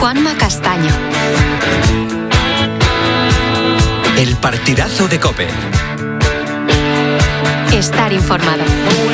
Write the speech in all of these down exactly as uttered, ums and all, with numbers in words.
Juanma Castaño. El partidazo de COPE. Estar informado.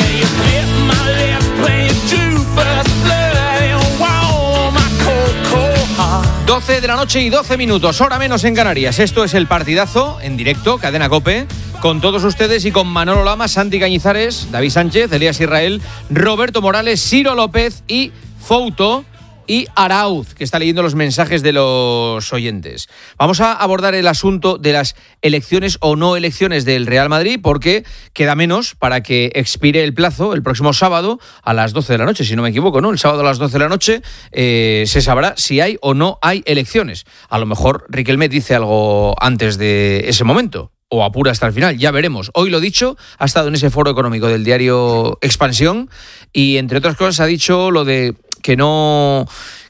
doce de la noche y doce minutos, hora menos en Canarias. Esto es el partidazo en directo, Cadena COPE, con todos ustedes y con Manolo Lama, Santi Cañizares, David Sánchez, Elías Israel, Roberto Morales, Ciro López y Fouto y Arauz, que está leyendo los mensajes de los oyentes. Vamos a abordar el asunto de las elecciones o no elecciones del Real Madrid, porque queda menos para que expire el plazo el próximo sábado a las doce de la noche, si no me equivoco, ¿no? El sábado a las doce de la noche eh, se sabrá si hay o no hay elecciones. A lo mejor Riquelme dice algo antes de ese momento, o apura hasta el final, ya veremos. Hoy lo dicho, ha estado en ese foro económico del diario Expansión y, entre otras cosas, ha dicho lo de que no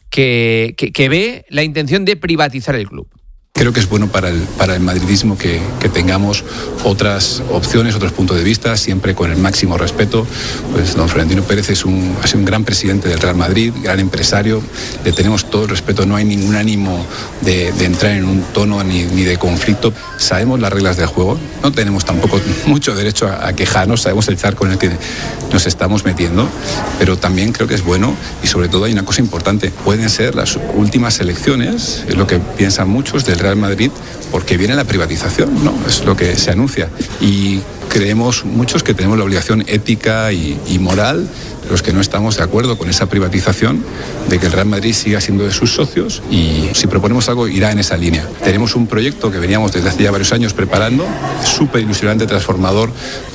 que, que, que ve la intención de privatizar el club. Creo que es bueno para el, para el madridismo que, que tengamos otras opciones, otros puntos de vista, siempre con el máximo respeto. Pues don Florentino Pérez es un, ha sido un gran presidente del Real Madrid, gran empresario, le tenemos todo el respeto, no hay ningún ánimo de, de entrar en un tono ni, ni de conflicto. Sabemos las reglas del juego, no tenemos tampoco mucho derecho a, a quejarnos, sabemos el charco en el que nos estamos metiendo, pero también creo que es bueno y sobre todo hay una cosa importante, pueden ser las últimas elecciones, es lo que piensan muchos del Real Madrid, porque viene la privatización, ¿no? Es lo que se anuncia. Y creemos muchos que tenemos la obligación ética y, y moral, los que no estamos de acuerdo con esa privatización, de que el Real Madrid siga siendo de sus socios y si proponemos algo irá en esa línea. Tenemos un proyecto que veníamos desde hace ya varios años preparando, súper ilusionante, transformador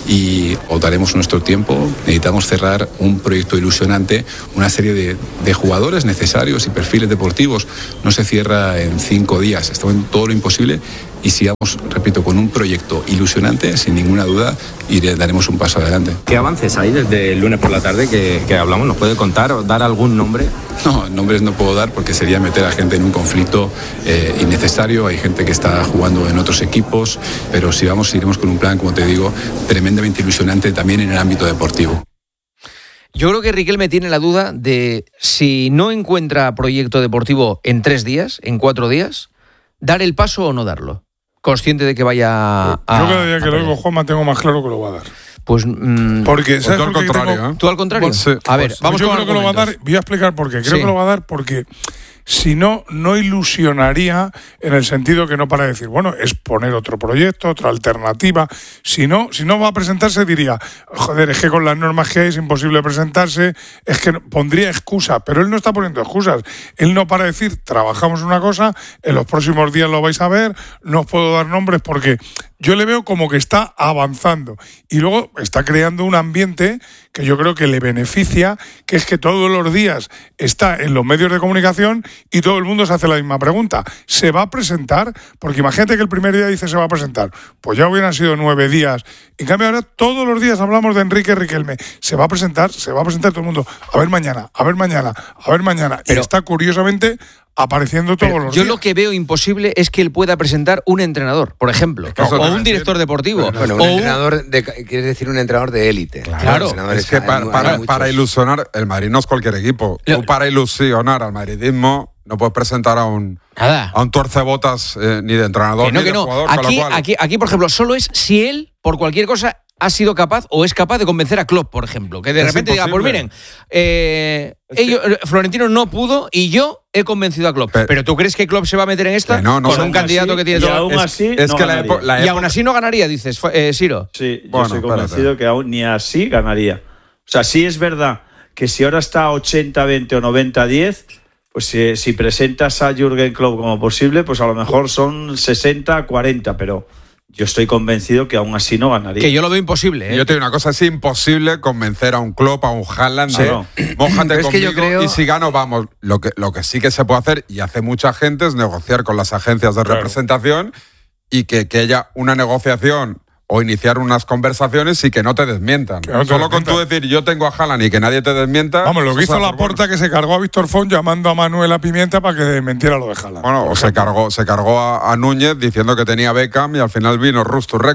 y daremos nuestro tiempo. Necesitamos cerrar un proyecto ilusionante, una serie de, de jugadores necesarios y perfiles deportivos. No se cierra en cinco días, estamos en todo lo imposible y sigamos, repito, con un proyecto ilusionante, sin ninguna duda, y daremos un paso adelante. ¿Qué avances hay desde el lunes por la tarde que, que hablamos? ¿Nos puede contar o dar algún nombre? No, nombres no puedo dar porque sería meter a gente en un conflicto eh, innecesario. Hay gente que está jugando en otros equipos, pero si vamos, iremos con un plan, como te digo, tremendamente ilusionante también en el ámbito deportivo. Yo creo que Riquelme tiene la duda de si no encuentra proyecto deportivo en tres días, en cuatro días, dar el paso o no darlo. Consciente de que vaya a... Yo cada día que a lo oigo, Juanma, tengo más claro que lo va a dar. Pues... Mmm, porque, ¿sabes tú al por qué contrario, tengo... ¿eh? ¿Tú al contrario? Pues, a ver, pues, vamos yo con creo que lo va a dar. Voy a explicar por qué. Creo sí. que lo va a dar porque... Si no, no ilusionaría en el sentido que no para decir, bueno, es poner otro proyecto, otra alternativa. Si no, si no va a presentarse, diría, joder, es que con las normas que hay es imposible presentarse, es que pondría excusa, pero él no está poniendo excusas. Él no para decir, trabajamos una cosa, en los próximos días lo vais a ver, no os puedo dar nombres porque yo le veo como que está avanzando y luego está creando un ambiente que yo creo que le beneficia, que es que todos los días está en los medios de comunicación y todo el mundo se hace la misma pregunta. ¿Se va a presentar? Porque imagínate que el primer día dice se va a presentar. Pues ya hubieran sido nueve días. En cambio ahora todos los días hablamos de Enrique Riquelme. ¿Se va a presentar? Se va a presentar todo el mundo. A ver mañana, a ver mañana, a ver mañana. Pero, y está curiosamente apareciendo todos los yo días. Yo lo que veo imposible es que él pueda presentar un entrenador, por ejemplo, o, o un director deportivo. Bueno, un o entrenador, de, quiere decir un entrenador de élite. Claro, claro. Es que para, para, para ilusionar, el Madrid no es cualquier equipo. Lo, Tú para ilusionar al madridismo no puedes presentar a un, nada. a un tuercebotas eh, ni de entrenador que no, ni que de no. jugador. Aquí, cual... aquí, aquí, por ejemplo, solo es si él, por cualquier cosa, ha sido capaz o es capaz de convencer a Klopp, por ejemplo. Que de es repente imposible. diga, pues miren, eh, es que... ellos, Florentino no pudo y yo he convencido a Klopp. Pero, ¿Pero tú crees que Klopp se va a meter en esta? No, no, con no, un no, candidato así, que tiene y todo. aún así, es, es no que la epo- la y época... aún así no ganaría, dices, eh, Ciro. Sí, yo bueno, estoy espérate. convencido que aún ni así ganaría. O sea, sí es verdad que si ahora está ochenta veinte o noventa diez, pues si, si presentas a Jürgen Klopp como posible, pues a lo mejor son sesenta cuarenta, pero yo estoy convencido que aún así no ganaría. Que yo lo veo imposible, ¿eh? Yo te digo una cosa, es imposible convencer a un Klopp, a un Haaland, de Claro. mójate Es que conmigo yo creo- y si gano, vamos. Lo que, lo que sí que se puede hacer, y hace mucha gente, es negociar con las agencias de Claro. representación y que, que haya una negociación o iniciar unas conversaciones y que no te desmientan. Que no te Solo con desmientan. tú decir yo tengo a Haaland y que nadie te desmienta. Vamos, lo que eso hizo es la por Porta que se cargó a Víctor Font llamando a Manuela Pimienta para que desmentiera lo de Haaland. Bueno, o se cargó, se cargó a, a Núñez diciendo que tenía Beckham y al final vino Rustu Rekberg.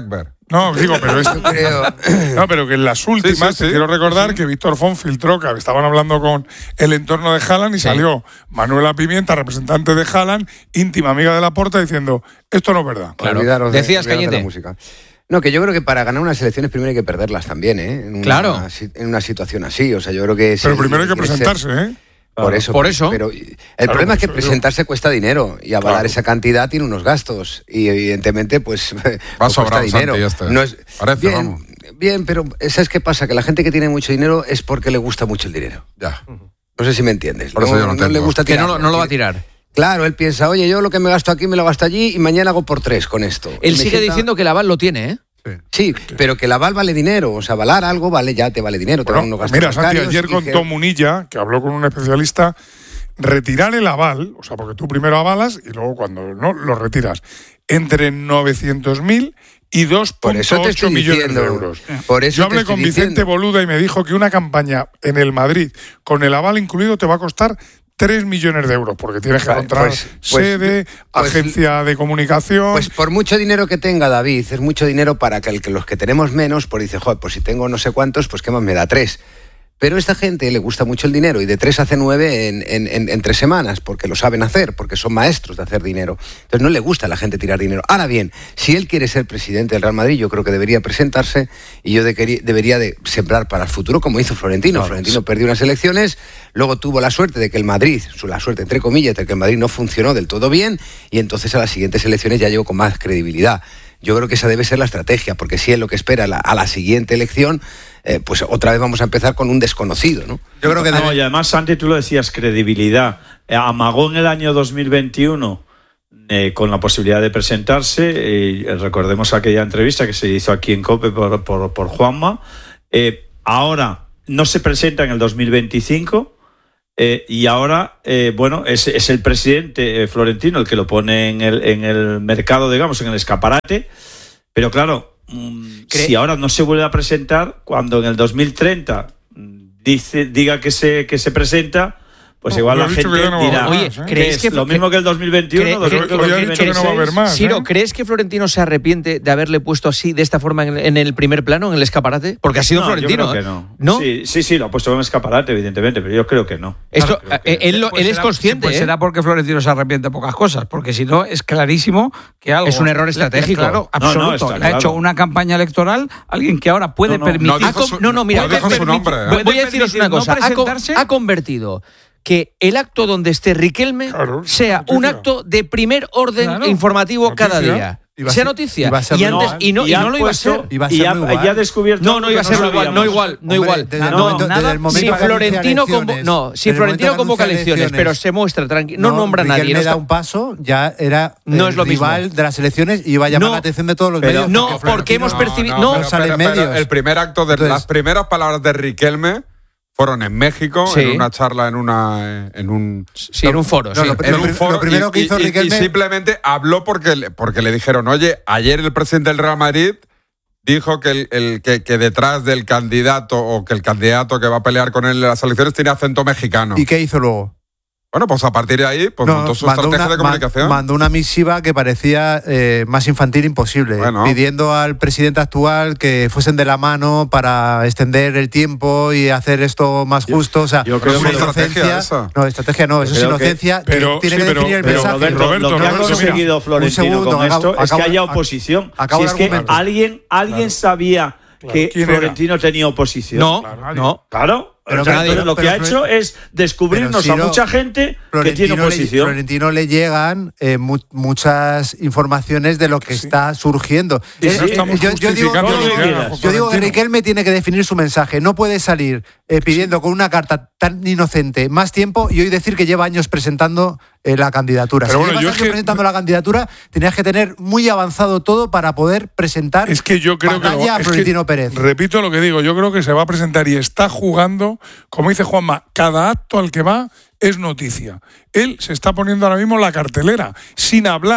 No, digo, pero esto creo. No, pero que en las últimas, sí, sí, sí. quiero recordar sí. que Víctor Font filtró que estaban hablando con el entorno de Haaland y sí. salió Manuela Pimienta, representante de Haaland, íntima amiga de Laporta, diciendo, esto no es verdad. Claro. Olvidaros de, Decías, olvidaros Cañete. de la música. No, que yo creo que para ganar unas elecciones primero hay que perderlas también, ¿eh? En una, claro. En una situación así, o sea, yo creo que... Pero si, primero hay que presentarse, ser, ¿eh? Por eso. Por eso. Pero el claro, problema es que eso, presentarse cuesta dinero y avalar claro. esa cantidad tiene unos gastos y evidentemente pues, Va pues sobrado, cuesta dinero. Santi, este. No es, Parece, bien, vamos. bien, pero ¿sabes qué pasa? Que la gente que tiene mucho dinero es porque le gusta mucho el dinero. Ya. No sé si me entiendes. Por eso no, yo no, no le gusta que tirarlo. no, no lo va a tirar. Claro, él piensa, oye, yo lo que me gasto aquí me lo gasto allí y mañana hago por tres con esto. Él me sigue sienta... diciendo que el aval lo tiene, ¿eh? Sí, pero que el aval vale dinero. O sea, avalar algo vale ya te vale dinero. Te Bueno, van unos gastos mira, Santi, bancarios ayer y contó que... Munilla, que habló con un especialista, retirar el aval, o sea, porque tú primero avalas y luego cuando no, lo retiras, entre novecientos mil y dos punto ocho millones diciendo, de euros. Por eso Yo hablé con diciendo. Vicente Boluda y me dijo que una campaña en el Madrid con el aval incluido te va a costar tres millones de euros, porque tienes que encontrar pues, pues, sede, pues, agencia de comunicación... Pues por mucho dinero que tenga David, es mucho dinero para que, el, que los que tenemos menos, pues dice, joder, pues si tengo no sé cuántos, pues qué más me da tres. Pero a esta gente le gusta mucho el dinero y de tres hace nueve en, en, en, en tres semanas, porque lo saben hacer, porque son maestros de hacer dinero. Entonces no le gusta a la gente tirar dinero. Ahora bien, si él quiere ser presidente del Real Madrid, yo creo que debería presentarse y yo de, debería de sembrar para el futuro, como hizo Florentino. Claro, Florentino sí. perdió unas elecciones, luego tuvo la suerte de que el Madrid, la suerte entre comillas, de que el Madrid no funcionó del todo bien y entonces a las siguientes elecciones ya llegó con más credibilidad. Yo creo que esa debe ser la estrategia, porque si es lo que espera la, a la siguiente elección, eh, pues otra vez vamos a empezar con un desconocido, ¿no? Yo creo que no, y además, Santi, tú lo decías, credibilidad. Eh, amagó en el año dos mil veintiuno eh, con la posibilidad de presentarse. Eh, recordemos aquella entrevista que se hizo aquí en COPE por, por, por Juanma. Eh, ahora no se presenta en el dos mil veinticinco. Eh, y ahora, eh, bueno, es, es el presidente eh, Florentino el que lo pone en el, en el mercado, digamos, en el escaparate. Pero claro, mmm, si ahora no se vuelve a presentar, cuando en el dos mil treinta dice, diga que se, que se presenta, pues no, igual la gente no dirá, oye, ¿eh? ¿crees es que lo mismo que el dos mil veintiuno? Cree, cree, hoy ha dicho que no va a haber más. Ciro, ¿eh? ¿crees que Florentino se arrepiente de haberle puesto así, de esta forma, en, en el primer plano, en el escaparate? Porque ha sido no, Florentino. Yo creo ¿eh? que no. ¿No? Sí, sí, sí, lo ha puesto en el escaparate, evidentemente, pero yo creo que no. Esto, claro, que él, lo, pues él será, es consciente. Pues ¿eh? será porque Florentino se arrepiente de pocas cosas, porque si no, es clarísimo que algo. Es un error estratégico. Claro, absoluto. No, no, está Le claro. ha hecho una campaña electoral, alguien que ahora puede no, no, permitir. No, Su, no, no, mira, no dijo su nombre, ¿eh? voy a deciros una cosa. No ha, co ha convertido que el acto donde esté Riquelme claro, sea noticia. un acto de primer orden claro. informativo Noticia. cada día. Iba sea ser, noticia. Iba a ser y, antes, y no, y no lo iba a ser. Iba a y ser ya, muy ya ha descubierto. No, no iba a ser igual, no igual, no Hombre, igual. desde el No, momento- nada. desde el momento Si que anuncia Florentino convo elecciones, no, si desde el Florentino momento que convoca anuncia elecciones, elecciones, pero se muestra tranquilo, no, nombra a nadie. Riquelme No, está, da un paso, ya era No el es lo mismo. rival de las elecciones y iba a llamar No, la atención de todos los pero medios. no, porque hemos No, percibido. no, No, pero, salen pero- pero medios. el primer acto de Entonces- las primeras palabras de Riquelme fueron en México, Sí. en una charla, en una en un sí, en un foro. No, sí. lo- en un pr- foro lo primero y, que hizo y- y- Riquelme- y simplemente habló porque le, porque le dijeron, oye, ayer el presidente del Real Madrid dijo que, el, el, que, que detrás del candidato o que el candidato que va a pelear con él en las elecciones tiene acento mexicano. ¿Y qué hizo luego? Bueno, pues a partir de ahí pues No, montó su mandó estrategia una, de comunicación. ma- Mandó una misiva que parecía eh, más infantil imposible, Bueno. pidiendo al presidente actual que fuesen de la mano para extender el tiempo y hacer esto más justo. O sea, yo creo es una que- ¿Estrategia inocencia. esa? No, estrategia no, eso es Creo que- inocencia. que pero- tiene sí, que pero- definir el pero, mensaje. Roberto, Roberto, lo que ha Roberto, conseguido mira, Florentino un segundo, con esto acabo- es que acabo- haya ac- oposición. acabo Si el es que argumento. alguien, alguien Claro. sabía Claro. que ¿Quién era? Florentino tenía oposición. No, Claro, no. Claro. Pero O sea, nadie- entonces lo que pero ha Flo- hecho es descubrirnos pero a Ciro, mucha gente que Florentino tiene le- oposición. Florentino le llegan eh, mu- muchas informaciones de lo que Sí. está surgiendo. Sí, Eh, sí. eh, Estamos yo, yo digo, justificando yo lo digo- que quieras. yo digo que Florentino. Riquelme tiene que definir su mensaje. No puede salir eh, pidiendo con una carta tan inocente más tiempo y hoy decir que lleva años presentando eh, la candidatura. Pero si bueno, llevas yo años es que- presentando la candidatura, tenías que tener muy avanzado todo para poder presentar Es que yo creo que, batalla lo- a es Florentino que- Pérez. repito lo que digo, yo creo que se va a presentar y está jugando, como dice Juanma, cada acto al que va es noticia. Él se está poniendo ahora mismo la cartelera, sin hablar,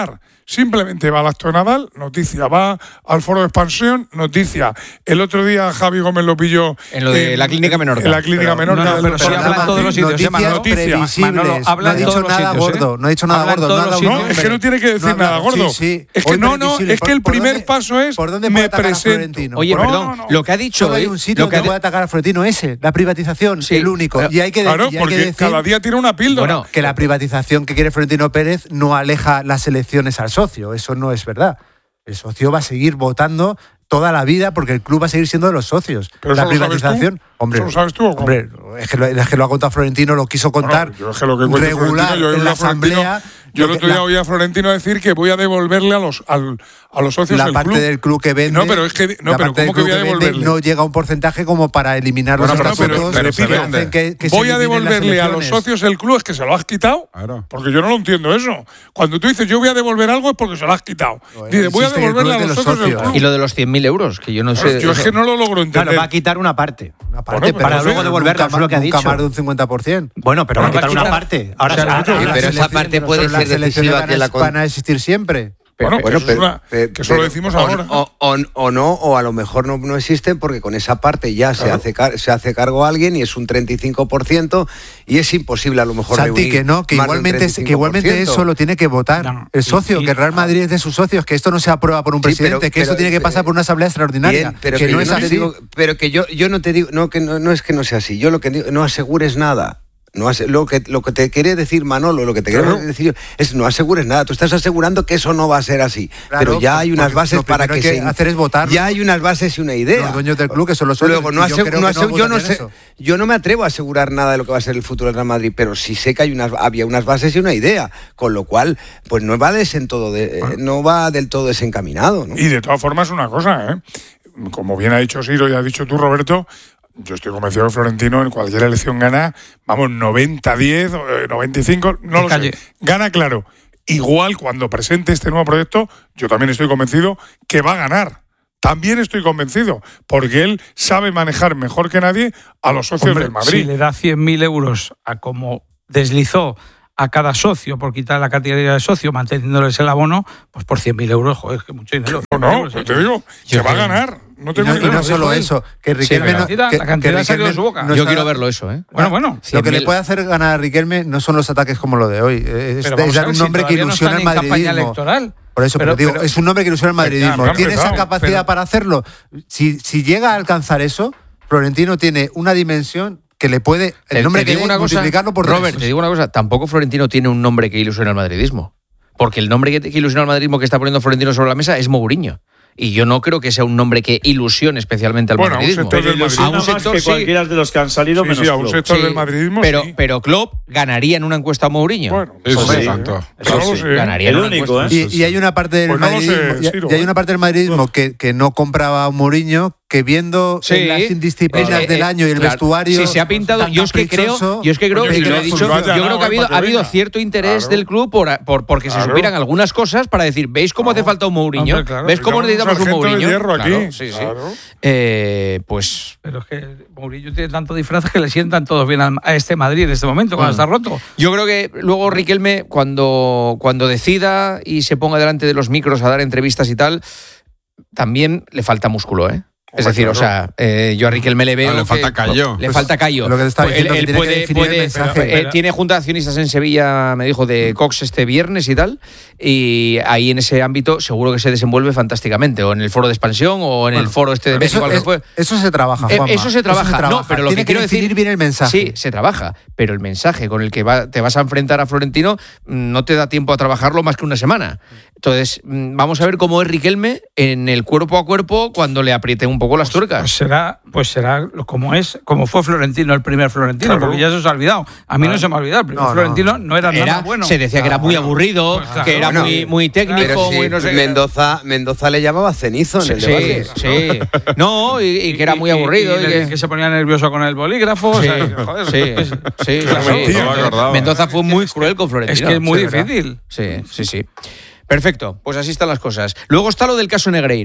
simplemente va al acto de Nadal, noticia, va al foro de expansión, noticia. El otro día Javi Gómez lo pilló en lo de en, la clínica Menorca. En la clínica pero, Menorca. No, no, pero sí habla en todos los sitios. Noticias noticia. previsibles. Manolo, habla no ha dicho nada sitios, gordo. ¿eh? No ha dicho nada gordo. Habla en todos los No, No, es que no tiene que decir no habla- nada gordo. sí, sí. Es que Hoy no, no, previsible. es que el ¿Por primer dónde- paso es ¿Por dónde me puede atacar a presento. Florentino? Oye, No, perdón, no, no. lo que ha dicho Solo hay hoy- un sitio lo que donde ha- puede atacar a Florentino, ese, la privatización, Sí, el único. pero- Y hay que, Claro, y hay que porque decir cada día tiene una píldora. Bueno, que la privatización que quiere Florentino Pérez no aleja las elecciones al socio. Eso no es verdad. El socio va a seguir votando toda la vida porque el club va a seguir siendo de los socios. Pero la eso lo sabes privatización, tú. hombre, ¿Eso lo sabes tú o cómo? hombre, es que, lo, es que lo ha contado Florentino, lo quiso contar Bueno, yo es que lo que cuente regular Florentino, yo en oí la a Florentino- asamblea. Yo el lo otro que- día la- oí a Florentino decir que voy a devolverle a los al, a los socios la del parte club. del club que vende. No, pero es que no, la pero parte del ¿cómo que club voy a vende devolverle? no llega a un porcentaje como para eliminar los Bueno, pero- estatutos pero- pero se que vende. hacen que, que se Voy a eliminen las devolverle a los elecciones. socios el club, es que se lo has quitado. Claro. Porque yo no lo entiendo eso. Cuando tú dices yo voy a devolver algo es porque se lo has quitado. Dice, voy a existe el devolverle a club de los los socios del socios. club. Y lo de los cien mil euros, que yo no sé. Yo es que no lo logro entender. Claro, va a quitar una parte. Una parte, Bueno, pero para sí, luego devolverla, nunca es lo que ha más- nunca dicho. más de un cincuenta por ciento. Bueno, pero va a Pero quitar va a una quitar- parte. Ahora, O sea, ahora- las pero esa elecciones- parte puede las ser elecciones decisiva van a- que la con- van a existir siempre. Bueno, Bueno, eso, es pero- una- pero- que eso lo pero- decimos o, ahora. O, o- o no, o a lo mejor no, no existen porque con esa parte ya se, Claro. hace, car- se hace cargo alguien y es un treinta y cinco por ciento y es imposible a lo mejor Santi, reunir que no, que más de un igualmente, es- que igualmente treinta y cinco por ciento. eso lo tiene que votar No, el socio, y- y- que el Real Madrid es de sus socios, que esto no se aprueba por un Sí, presidente, pero- que eso pero- tiene que pasar por una asamblea extraordinaria, Bien, pero que, que no yo es no te así. digo- pero que yo, yo no te digo, no, que no, no es que no sea así, yo lo que digo, no asegures nada. No ase- lo, que, lo que te quiere decir Manolo, lo que te Claro. quiere decir yo, es no asegures nada. Tú estás asegurando que eso no va a ser así. Claro, pero ya pues, hay unas porque bases lo para primero que, que hay se. que hacer es votar. Ya hay unas bases y una idea. Los dueños del club, que son los socios. Luego, no y yo asegu- creo no que no asegu- yo, no votarían sé, eso. yo no me atrevo a asegurar nada de lo que va a ser el futuro del Real Madrid, pero sí sé que hay unas, había unas bases y una idea. Con lo cual, pues no va, desen todo de- eh, no va del todo desencaminado. ¿no? Y de todas formas, una cosa, ¿eh? Como bien ha dicho Siro y ha dicho tú, Roberto, yo estoy convencido que Florentino en cualquier elección gana, vamos, noventa diez, eh, noventa y cinco, no De lo calle. sé. Gana claro. Igual cuando presente este nuevo proyecto, yo también estoy convencido que va a ganar. También estoy convencido, porque él sabe manejar mejor que nadie a los socios Hombre, del Madrid. si le da cien mil euros a como deslizó a cada socio por quitar la categoría de socio, manteniéndoles el abono, pues por cien mil euros, joder, que mucho dinero. No, no, pues te digo, que Yo va a creo- ganar. No Y tengo no, ni y no idea. solo eso, que Riquelme pero no- la cantidad- que- la cantidad que salió de Riquelme su boca. no Yo está- quiero verlo eso, ¿eh? Bueno, bueno. Lo que le cien mil. puede hacer ganar a Riquelme no son los ataques como lo de hoy. Es, Pero es vamos a dar ver un si nombre que todavía no ilusiona están al en campaña madridismo. electoral. Por eso, pero, Pero- digo, pero- es un nombre que ilusiona al madridismo. Ya, ¿Tiene esa empezado, capacidad pero- para hacerlo? Si, si llega a alcanzar eso, Florentino tiene una dimensión que le puede, Te- el nombre te que digo dé, una cosa, multiplicarlo por Robert, tres. te digo una cosa, tampoco Florentino tiene un nombre que ilusiona al madridismo. Porque el nombre que, que ilusiona al madridismo que está poniendo Florentino sobre la mesa es Mourinho. Y yo no creo que sea un nombre que ilusione especialmente al Bueno, a un madridismo. sector del Pero madridismo. ilusiona A un más sector, que sí. cualquiera de los que han salido Sí, menos sí, a un Klopp. sector Sí, del madridismo, pero, sí. pero Klopp ganaría en una encuesta a Mourinho. Bueno, Eso pues sí, sí, tanto. ¿eh? Eso No lo sí. sé. Ganaría El en una único, encuesta. ¿eh? Y, y hay una parte del Pues no lo sé, madridismo, y- Ciro, y hay ¿eh? una parte del madridismo que, que no compraba a Mourinho, que viendo Sí. en las indisciplinas Eh, eh, del año y el claro. vestuario. Sí, se ha pintado. tan Yo es que creo, caprichoso, yo es que creo, Oye, y lo que he no, dicho, pues lo ha yo creo llamado que ha habido, para que ha habido venga. cierto interés Claro. del club por, por- porque se Claro. supieran algunas cosas para decir, ¿veis cómo hace falta un Mourinho? Hombre, claro. ¿Ves cómo Necesitamos necesitamos un un sargento de Mourinho? hierro aquí. Claro, sí, sí. Claro. Eh, pues Pero es que Mourinho tiene tanto disfraz que le sientan todos bien al- a este Madrid en este momento, cuando Mm. está roto. yo creo que luego Riquelme, cuando, cuando decida y se ponga delante de los micros a dar entrevistas y tal, también le falta músculo, ¿eh? Es Hombre, decir, o claro. sea, eh, yo a Riquelme le veo. Ah, le que- falta callo. Le Pues, falta callo. lo que te estaba Pues él- diciendo, que él tiene que puede- definir el puede- mensaje. eh, tiene junta de accionistas en Sevilla, me dijo, de Cox este viernes y tal. Y ahí en ese ámbito seguro que se desenvuelve fantásticamente. O en el foro de expansión o en el foro este de Eso, México, al que es- fue. eso se trabaja, Eh, Juanma. Eso se trabaja. No, pero lo Tiene que quiero definir decir. bien el mensaje. Sí, se trabaja. Pero el mensaje con el que va- te vas a enfrentar a Florentino mm, no te da tiempo a trabajarlo más que una semana. Entonces, mm, vamos a ver cómo es Riquelme en el cuerpo a cuerpo cuando le apriete un poco las Pues tuercas. será, pues será como es, como fue Florentino, el primer Florentino, Claro. porque ya se os ha olvidado. A mí no se me ha olvidado. El primer No, no. Florentino no era, Era- nada bueno. Se decía que era muy aburrido, Pues claro. que era Bueno, muy, muy técnico, Pero sí, muy no sé. Mendoza, Mendoza le llamaba cenizo en Sí, el sí, debate. sí. No, y, y que era muy aburrido. Y, y y que- que se ponía nervioso con el bolígrafo. o Sí, sea, que, joder, sí, es- sí, Claro, sí. no me acordaba. Mendoza fue muy cruel con Florentino. Es que es muy Sí, ¿verdad? difícil. Sí, sí, sí. Perfecto, pues así están las cosas. Luego está lo del caso Negreira.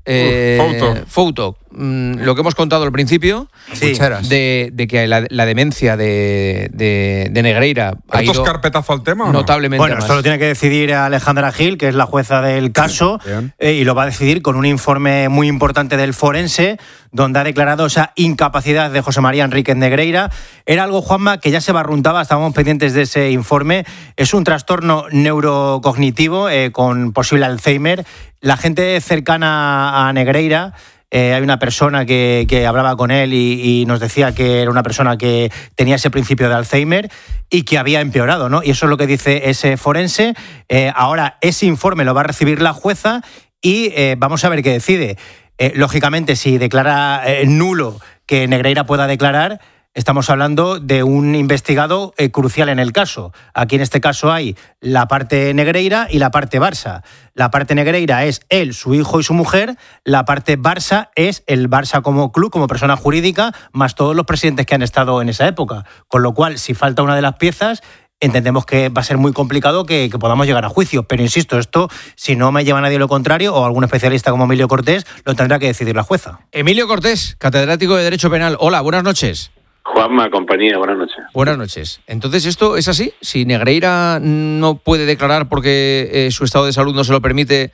Eh, Fouto. Fouto, mm, lo que hemos contado al principio, Sí. de, de que la, la demencia de, de, de Negreira ha ¿Esto es ido carpetazo al tema o no? notablemente Bueno, más. esto lo tiene que decidir Alejandra Gil, que es la jueza del caso, Bien. eh, y lo va a decidir con un informe muy importante del forense, donde ha declarado esa incapacidad de José María Enríquez Negreira. Era algo, Juanma, que ya se barruntaba, estábamos pendientes de ese informe. Es un trastorno neurocognitivo eh, con posible Alzheimer. La gente cercana a Negreira, eh, hay una persona que, que hablaba con él y, y nos decía que era una persona que tenía ese principio de Alzheimer y que había empeorado, ¿no? Y eso es lo que dice ese forense. Eh, ahora, ese informe lo va a recibir la jueza y eh, vamos a ver qué decide. Eh, lógicamente, si declara eh, nulo que Negreira pueda declarar, estamos hablando de un investigado eh, crucial en el caso. Aquí en este caso hay la parte Negreira y la parte Barça. La parte Negreira es él, su hijo y su mujer. La parte Barça es el Barça como club, como persona jurídica, más todos los presidentes que han estado en esa época. Con lo cual, si falta una de las piezas, entendemos que va a ser muy complicado que, que podamos llegar a juicio. Pero insisto, esto, si no me lleva nadie lo contrario, o algún especialista como Emilio Cortés, lo tendrá que decidir la jueza. Emilio Cortés, catedrático de Derecho Penal. Hola, buenas noches. Juanma, compañía, buenas noches. Buenas noches. Entonces, ¿esto es así? Si Negreira no puede declarar porque eh, su estado de salud no se lo permite,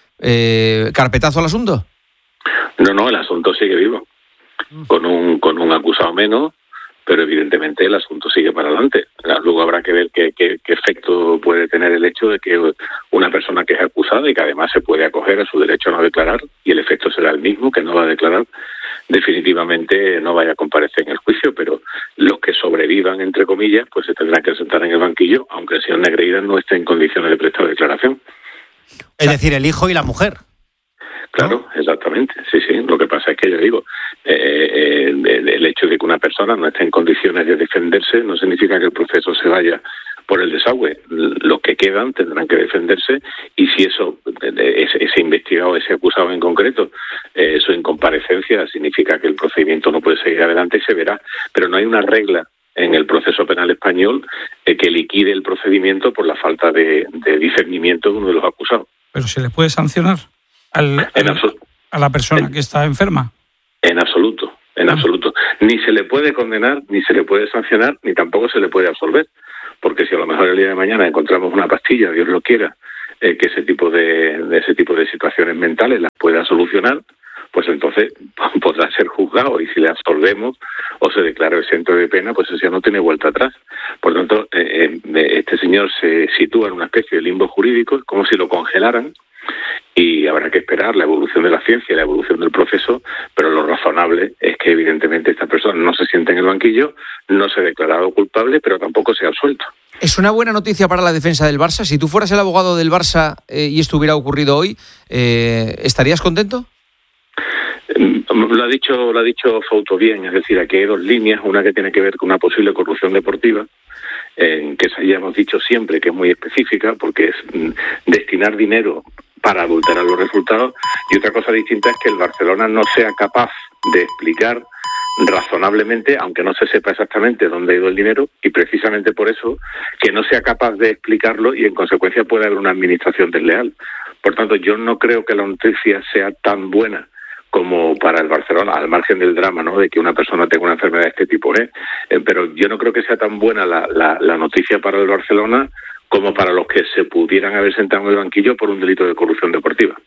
eh, ¿carpetazo al asunto? No, no, el asunto sigue vivo. Con un, con un acusado menos, pero evidentemente el asunto sigue para adelante. Luego habrá que ver qué, qué, qué efecto puede tener el hecho de que una persona que es acusada y que además se puede acoger a su derecho a no declarar, y el efecto será el mismo, que no va a declarar, definitivamente no vaya a comparecer en el juicio, pero los que sobrevivan, entre comillas, pues se tendrán que sentar en el banquillo, aunque el señor Negreira no esté en condiciones de prestar declaración. Es decir, el hijo y la mujer. Claro, exactamente. Sí, sí. Lo que pasa es que yo digo, eh, eh, el hecho de que una persona no esté en condiciones de defenderse no significa que el proceso se vaya por el desagüe. Los que quedan tendrán que defenderse, y si eso, ese, ese investigado, ese acusado en concreto, eh, su incomparecencia significa que el procedimiento no puede seguir adelante, y se verá. Pero no hay una regla en el proceso penal español eh, que liquide el procedimiento por la falta de, de discernimiento de uno de los acusados. ¿Pero se le puede sancionar al, En al, absoluto. a la persona que está enferma? En absoluto, en absoluto. Ni se le puede condenar, ni se le puede sancionar, ni tampoco se le puede absolver. Porque si a lo mejor el día de mañana encontramos una pastilla, Dios lo quiera, eh, que ese tipo de, de ese tipo de situaciones mentales las pueda solucionar, pues entonces podrá ser juzgado, y si le absolvemos o se declara exento de pena, pues eso ya no tiene vuelta atrás. Por lo tanto, eh, eh, este señor se sitúa en una especie de limbo jurídico, como si lo congelaran, y habrá que esperar la evolución de la ciencia y la evolución del proceso, pero lo razonable es que evidentemente esta persona no se siente en el banquillo, no se ha declarado culpable, pero tampoco se ha absuelto. Es una buena noticia para la defensa del Barça. Si tú fueras el abogado del Barça eh, y esto hubiera ocurrido hoy, eh, ¿estarías contento? Lo ha dicho, lo ha dicho Fouto bien, es decir, aquí hay dos líneas, una que tiene que ver con una posible corrupción deportiva, en que ya hemos dicho siempre que es muy específica, porque es mm, destinar dinero para adulterar los resultados, y otra cosa distinta es que el Barcelona no sea capaz de explicar razonablemente, aunque no se sepa exactamente dónde ha ido el dinero, y precisamente por eso que no sea capaz de explicarlo, y en consecuencia puede haber una administración desleal. Por tanto, yo no creo que la noticia sea tan buena como para el Barcelona, al margen del drama, ¿no?, de que una persona tenga una enfermedad de este tipo, ¿eh? Eh, pero yo no creo que sea tan buena la, la, la noticia para el Barcelona como para los que se pudieran haber sentado en el banquillo por un delito de corrupción deportiva.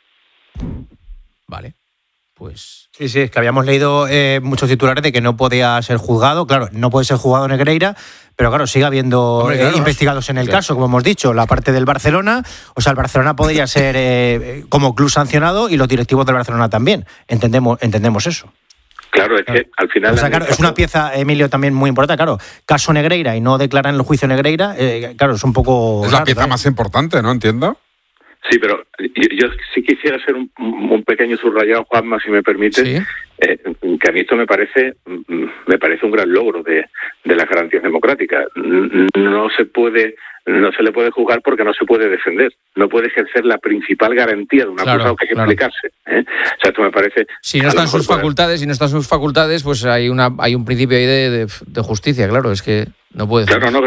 Vale, pues... Sí, sí, es que habíamos leído eh, muchos titulares de que no podía ser juzgado. Claro, no puede ser juzgado Negreira, pero claro, sigue habiendo Hombre, claro, eh, investigados en el claro. caso, como hemos dicho, la parte del Barcelona. O sea, el Barcelona podría ser eh, como club sancionado, y los directivos del Barcelona también. Entendemos, entendemos eso. Claro, es que al final... O sea, claro, es una pieza, Emilio, también muy importante. Claro, caso Negreira y no declaran el juicio Negreira, eh, claro, es un poco... Es la raro, pieza ¿sabes? más importante, ¿no? Entiendo. Sí, pero yo, yo sí quisiera hacer un, un pequeño subrayado, Juanma, si me permite, Sí. eh, que a mí esto me parece me parece un gran logro de, de las garantías democráticas. No se puede no se le puede juzgar porque no se puede defender, no puede ejercer la principal garantía de un Claro, acusado, que es claro. explicarse, ¿eh? O sea, esto me parece... Si no a lo están mejor sus puede- facultades, si no están sus facultades, pues hay una hay un principio ahí de, de, de justicia, claro, es que no puede ser. Claro, no, pero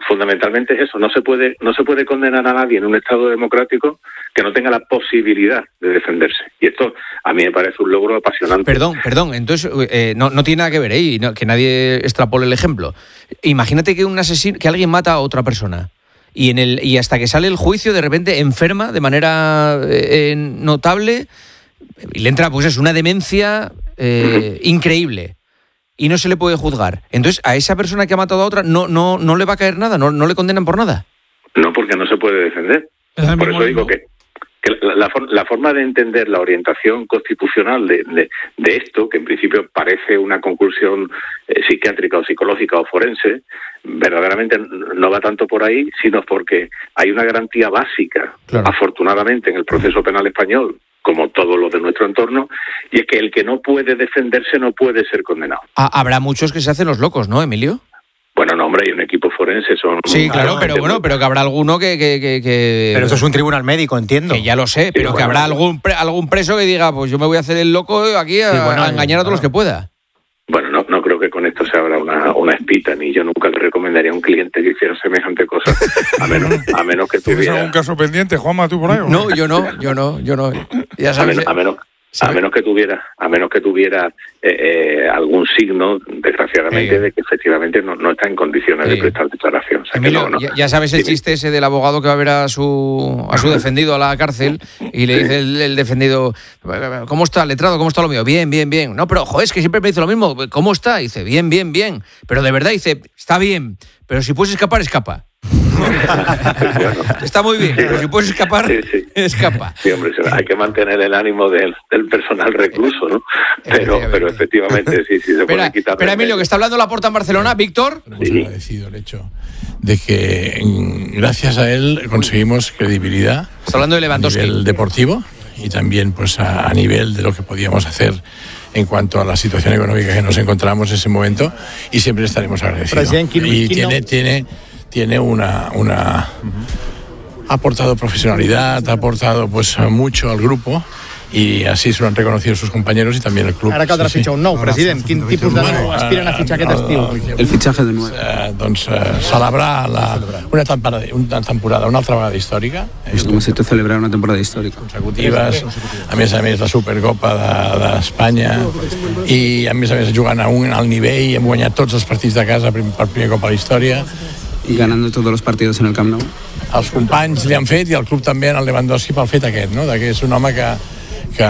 fundamentalmente es eso, no se puede no se puede condenar a nadie en un Estado democrático que no tenga la posibilidad de defenderse. Y esto a mí me parece un logro apasionante. Perdón, perdón, entonces eh, no, no tiene nada que ver, ¿eh? Y no, que nadie extrapole el ejemplo. Imagínate que un asesino, que alguien mata a otra persona y en el y hasta que sale el juicio de repente enferma de manera eh, notable y le entra pues es una demencia eh, uh-huh. increíble. Y no se le puede juzgar. Entonces, a esa persona que ha matado a otra no no no le va a caer nada, no, no le condenan por nada. No, porque no se puede defender. Por eso digo que, que la, la, la forma de entender la orientación constitucional de, de, de esto, que en principio parece una conclusión eh, psiquiátrica o psicológica o forense, verdaderamente no va tanto por ahí, sino porque hay una garantía básica, claro. afortunadamente, en el proceso penal español, como todos los de nuestro entorno, y es que el que no puede defenderse no puede ser condenado. Ah, habrá muchos que se hacen los locos, ¿no, Emilio? Bueno, no, hombre, hay un equipo forense, son... Sí, claro, pero bueno, pero que habrá alguno que... que, que, que pero eso es un tribunal médico, entiendo. Que ya lo sé, pero sí, que bueno, habrá algún pre, algún preso que diga, pues yo me voy a hacer el loco aquí a, sí, bueno, a engañar a todos claro. los que pueda. Bueno, no, no creo que con esto se abra una, una espita, ni yo nunca le recomendaría a un cliente que hiciera semejante cosa, a menos, a menos que tuviera... ¿Tienes algún caso pendiente, Juanma, tú por ahí? No, yo no, yo no, yo no. Ya sabes, a menos, a menos, a menos que tuviera, a menos que tuviera eh, eh, algún signo, desgraciadamente, sí. de que efectivamente no, no está en condiciones sí. de prestar declaración. O sea, Emilio, que no, no. Ya, ya sabes el sí. chiste ese del abogado que va a ver a su a su defendido a la cárcel y le dice el, el defendido, ¿cómo está, letrado? ¿Cómo está lo mío? Bien, bien, bien. No, pero joder, es que siempre me dice lo mismo. ¿Cómo está? Y dice, bien, bien, bien. Pero de verdad dice, está bien, pero si puedes escapar, escapa. Bueno. Está muy bien, pero si puedes escapar, sí, sí. escapa. Sí, hombre, hay que mantener el ánimo del, del personal recluso, ¿no? Pero, pero efectivamente, sí, sí, se puede espera, quitar. Espera, Emilio, que está hablando Laporta en Barcelona. Víctor. Hemos sí. agradecido el hecho de que gracias a él conseguimos credibilidad. Está hablando de Lewandowski. A nivel deportivo y también pues a, a nivel de lo que podíamos hacer en cuanto a la situación económica que nos encontramos en ese momento, y siempre estaremos agradecidos. Y tiene, tiene, tiene una, una uh-huh. ha aportado profesionalidad, ha aportado pues mucho al grupo, i així s'ho han reconocido sus compañeros y también el club. Ara caldrà sí, fitxar un nou, president. Quin tipus de nou aspiren a fitxar aquest estiu? El fitxatge de nou. Eh, doncs eh, celebrar la, una, temporada, una temporada, una altra vegada històrica. Pues com se te celebrar una temporada històrica. Consecutives, a més a més la Supercopa d'Espanya de, i a més a més jugant a un alt nivell, hem guanyat tots els partits de casa per primer cop a la història. I ganando todos los partidos en el Camp Nou. Els companys li han fet i el club també en el Lewandowski pel fet aquest, no? De que és un home que que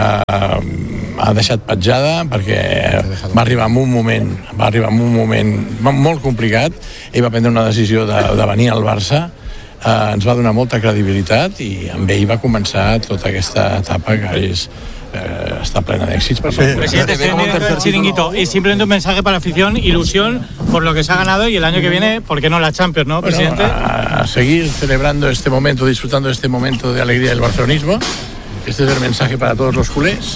ha deixat petjada perquè va arribar en un moment va arribar en un moment molt complicat. Ell va prendre una decisió de, de venir al Barça, eh, ens va donar molta credibilitat i amb ell va començar tota aquesta etapa que és eh, está plena de éxitos. Presidente, estoy en el chiringuito y simplemente un mensaje para la afición, ilusión por lo que se ha ganado y el año que viene, ¿por qué no la Champions, no, bueno, presidente? A, a seguir celebrando este momento, disfrutando de este momento de alegría del barcelonismo. Este es el mensaje para todos los culés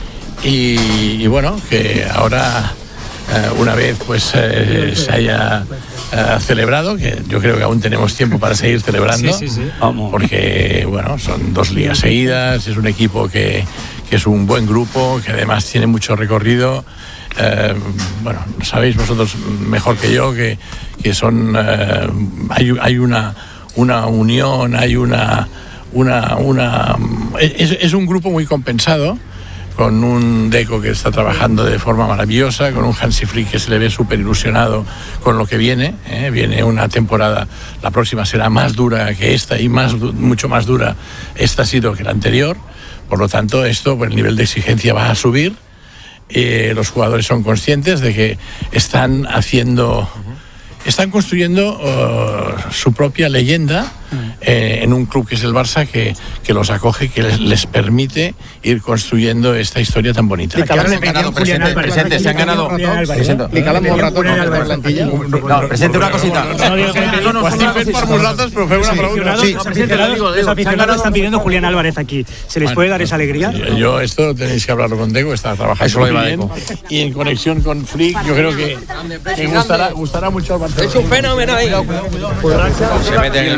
y, y bueno, que ahora eh, una vez pues eh, se haya eh, celebrado, que yo creo que aún tenemos tiempo para seguir celebrando, sí, sí, sí. porque bueno, son dos ligas seguidas, es un equipo que, que es un buen grupo, que además tiene mucho recorrido. Eh, bueno, sabéis vosotros mejor que yo que, que son eh, hay, hay una, una unión, hay una Una, una, es, es un grupo muy compensado, con un Deco que está trabajando de forma maravillosa, con un Hansi Flick que se le ve súper ilusionado con lo que viene. ¿eh? Viene una temporada, la próxima será más dura que esta y más, mucho más dura esta ha sido que la anterior. Por lo tanto, esto, pues, el nivel de exigencia va a subir. Eh, los jugadores son conscientes de que están haciendo... Están construyendo uh, su propia leyenda eh, en un club que es el Barça, que, que los acoge, que les, les permite ir construyendo esta historia tan bonita. ¿Le han ganado, presidente? Presidente, se han ganado... ¿Le calen un rato a la plantilla? No, presidente, una cosita. No, no, estic fent per vosaltres, però feu una pregunta. Sí, los aficionados están pidiendo Julián Álvarez aquí. ¿Se les puede dar esa alegría? Yo esto tenéis que hablarlo con Deco, está trabajando muy bien. Y en conexión con Flick, yo creo que, que gustará, gustará mucho al Barça. Es un fenómeno ahí. Se mete en el coche.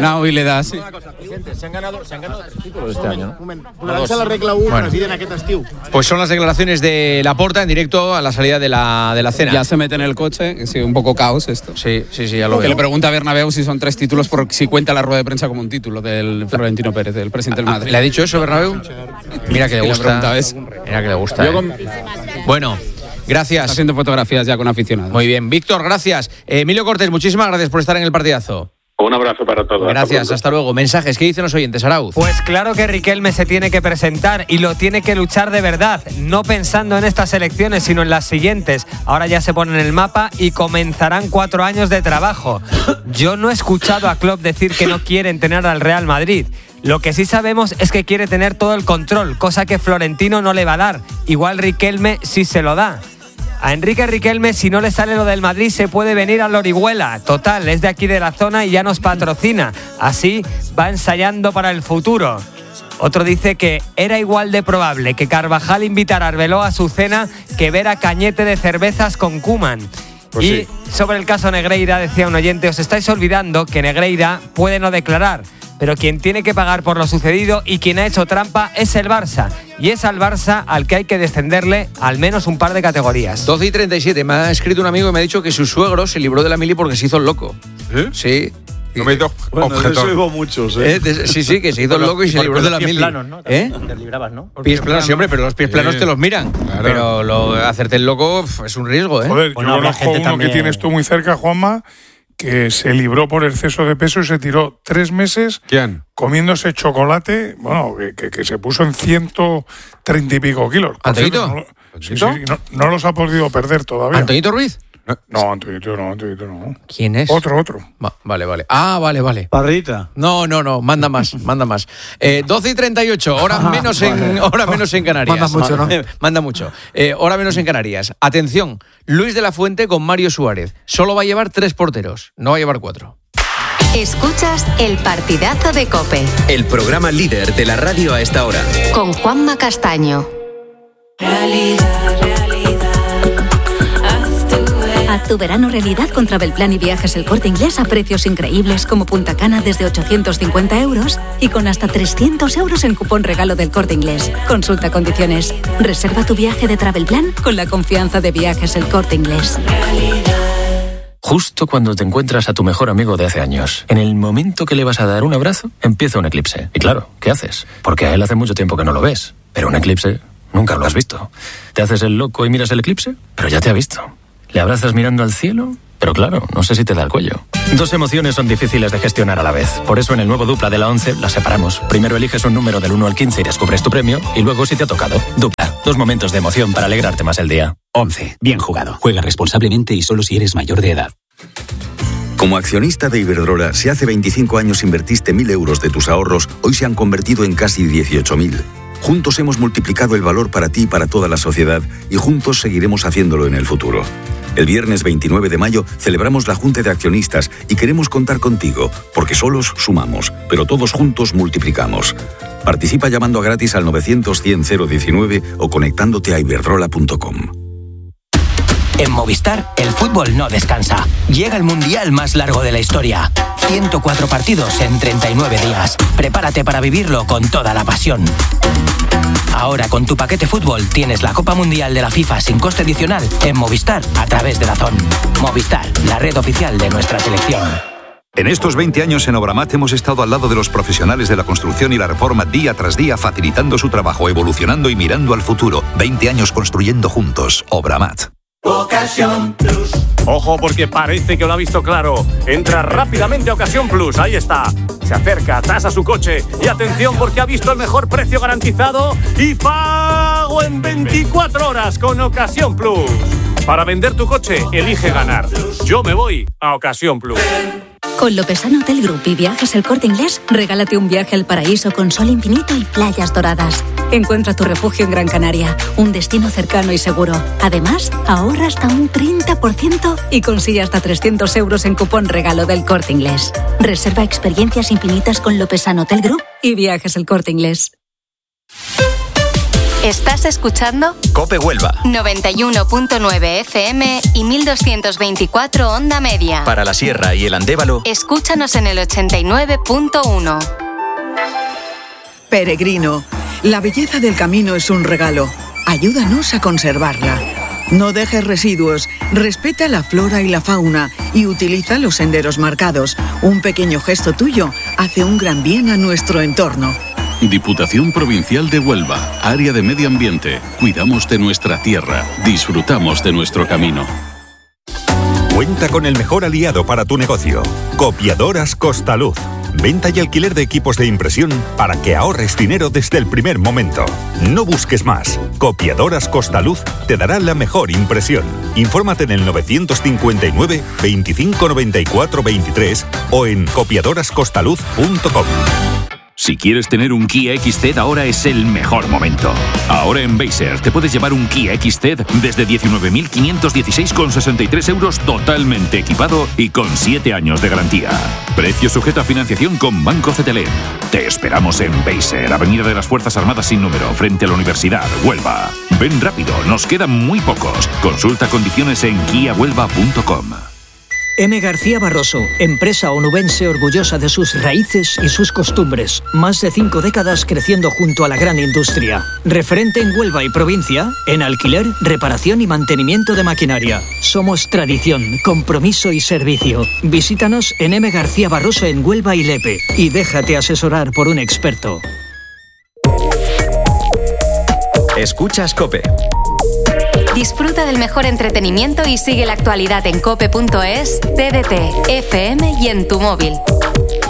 ganado y le das. Sí. Se han ganado, se han ganado tres títulos este año, ¿no? La regla U, Bueno. Pues son las declaraciones de Laporta en directo a la salida de la, de la cena. Ya se mete en el coche, sí, un poco caos esto. Sí, sí, sí, ya lo Que veo. le pregunta a Bernabéu si son tres títulos, por si cuenta la rueda de prensa como un título del Florentino Pérez, del presidente del Ah, Madrid. ¿le ha dicho eso Bernabéu? Mira que le Y la gusta. pregunta es- Mira que le gusta. Yo ¿eh? con- Bueno, gracias. Haciendo fotografías ya con aficionados. Muy bien, Víctor, gracias. Eh, Emilio Cortés, muchísimas gracias por estar en el partidazo. Un abrazo para todos. Gracias, hasta luego. Mensajes, ¿qué dicen los oyentes, Arauz? Pues claro que Riquelme se tiene que presentar y lo tiene que luchar de verdad, no pensando en estas elecciones, sino en las siguientes. Ahora ya se pone en el mapa y comenzarán cuatro años de trabajo. Yo no he escuchado a Klopp decir que no quiere entrenar al Real Madrid. Lo que sí sabemos es que quiere tener todo el control, cosa que Florentino no le va a dar. Igual Riquelme sí se lo da. A Enrique Riquelme, si no le sale lo del Madrid, se puede venir al Orihuela. Total, es de aquí de la zona y ya nos patrocina. Así va ensayando para el futuro. Otro dice que era igual de probable que Carvajal invitara a Arbeloa a su cena que ver a Cañete de cervezas con Koeman. Pues y sí. sobre el caso Negreira, decía un oyente, os estáis olvidando que Negreira puede no declarar, pero quien tiene que pagar por lo sucedido y quien ha hecho trampa es el Barça. Y es al Barça al que hay que descenderle al menos un par de categorías. doce y treinta y siete, me ha escrito un amigo y me ha dicho que su suegro se libró de la mili porque se hizo el loco. Sí. No me he ido Bueno, de objetor. eso oigo muchos, ¿eh? Eh, de- sí, sí, que se hizo el loco y se Porque libró de los la pies mili. planos, ¿no? ¿Eh? Te librabas, ¿no? Pies planos, sí, hombre, pero los pies planos Sí. te los miran. Claro. Pero lo, hacerte el loco pf, es un riesgo, ¿eh? Joder, Bueno, yo habrá conozco gente uno también- que tienes tú muy cerca, Juanma, que se libró por exceso de peso y se tiró tres meses ¿Quién? comiéndose chocolate, bueno, que, que- que se puso en ciento treinta y pico kilos. Por ¿Antoñito? cierto, no lo- sí, sí, sí, no, no los ha podido perder todavía. ¿Antoñito Ruiz? No, Antoñito no, Antoñito no. ¿Quién es? Otro, otro. Va, vale, vale. Ah, vale, vale. Parrita. No, no, no, manda más, manda más. Eh, doce y treinta y ocho, hora menos en, hora menos en Canarias. Manda mucho, ¿no? Eh, Manda mucho. Eh, hora menos en Canarias. Atención, Luis de la Fuente con Mario Suárez. Solo va a llevar tres porteros, no va a llevar cuatro. Escuchas el partidazo de COPE El programa líder de la radio a esta hora. con Juanma Castaño. Haz tu verano realidad con Travelplan y Viajes El Corte Inglés a precios increíbles como Punta Cana desde ochocientos cincuenta euros y con hasta trescientos euros en cupón regalo del Corte Inglés. Consulta condiciones. Reserva tu viaje de Travelplan con la confianza de Viajes El Corte Inglés. Justo cuando te encuentras a tu mejor amigo de hace años, en el momento que le vas a dar un abrazo, empieza un eclipse. Y claro, ¿qué haces? Porque a él hace mucho tiempo que no lo ves. Pero un eclipse nunca lo has visto. ¿Te haces el loco y miras el eclipse? Pero ya te ha visto. ¿Le abrazas mirando al cielo? Pero claro, no sé si te da el cuello. Dos emociones son difíciles de gestionar a la vez. Por eso en el nuevo Dupla de la once las separamos. Primero eliges un número del uno al quince y descubres tu premio. Y luego si te ha tocado. Dupla. Dos momentos de emoción para alegrarte más el día. once. Bien jugado. Juega responsablemente y solo si eres mayor de edad. Como accionista de Iberdrola, si hace veinticinco años invertiste mil euros de tus ahorros, hoy se han convertido en casi dieciocho mil. Juntos hemos multiplicado el valor para ti y para toda la sociedad y juntos seguiremos haciéndolo en el futuro. El viernes veintinueve de mayo celebramos la Junta de Accionistas y queremos contar contigo, porque solos sumamos, pero todos juntos multiplicamos. Participa llamando gratis al novecientos cien cero diecinueve o conectándote a iberdrola punto com. En Movistar, el fútbol no descansa. Llega el mundial más largo de la historia. ciento cuatro partidos en treinta y nueve días. Prepárate para vivirlo con toda la pasión. Ahora con tu paquete fútbol tienes la Copa Mundial de la FIFA sin coste adicional en Movistar a través de Dazón. Movistar, la red oficial de nuestra selección. En estos veinte años en Obramat hemos estado al lado de los profesionales de la construcción y la reforma día tras día, facilitando su trabajo, evolucionando y mirando al futuro. veinte años construyendo juntos. Obramat. Ocasión Plus. Ojo porque parece que lo ha visto claro. Entra rápidamente a Ocasión Plus, ahí está. Se acerca, tasa su coche y atención porque ha visto el mejor precio garantizado y pago en veinticuatro horas con Ocasión Plus. Para vender tu coche, elige ganar. Yo me voy a Ocasión Plus. Con Lopesano Hotel Group y Viajes El Corte Inglés, regálate un viaje al paraíso con sol infinito y playas doradas. Encuentra tu refugio en Gran Canaria, un destino cercano y seguro. Además, ahorra hasta un treinta por ciento y consigue hasta trescientos euros en cupón regalo del Corte Inglés. Reserva experiencias infinitas con Lopesano Hotel Group y Viajes El Corte Inglés. ¿Estás escuchando? COPE Huelva. noventa y uno punto nueve F M y mil doscientos veinticuatro onda media. Para la Sierra y el Andévalo, escúchanos en el ochenta y nueve punto uno. Peregrino, la belleza del camino es un regalo. Ayúdanos a conservarla. No dejes residuos, respeta la flora y la fauna y utiliza los senderos marcados. Un pequeño gesto tuyo hace un gran bien a nuestro entorno. Diputación Provincial de Huelva, Área de Medio Ambiente. Cuidamos de nuestra tierra, disfrutamos de nuestro camino. Cuenta con el mejor aliado para tu negocio. Copiadoras Costaluz. Venta y alquiler de equipos de impresión para que ahorres dinero desde el primer momento. No busques más. Copiadoras Costaluz te dará la mejor impresión. Infórmate en el novecientos cincuenta y nueve, veinticinco noventa y cuatro veintitrés o en copiadoras costaluz punto com. Si quieres tener un Kia X C D, ahora es el mejor momento. Ahora en Beiser te puedes llevar un Kia X C D desde diecinueve mil quinientos dieciséis con sesenta y tres euros totalmente equipado y con siete años de garantía. Precio sujeto a financiación con Banco Cetelem. Te esperamos en Beiser, Avenida de las Fuerzas Armadas sin número, frente a la Universidad, Huelva. Ven rápido, nos quedan muy pocos. Consulta condiciones en kia huelva punto com. M. García Barroso, empresa onubense orgullosa de sus raíces y sus costumbres. Más de cinco décadas creciendo junto a la gran industria. Referente en Huelva y provincia, en alquiler, reparación y mantenimiento de maquinaria. Somos tradición, compromiso y servicio. Visítanos en M. García Barroso en Huelva y Lepe y déjate asesorar por un experto. Escuchas COPE. Disfruta del mejor entretenimiento y sigue la actualidad en cope punto es, T D T, F M y en tu móvil.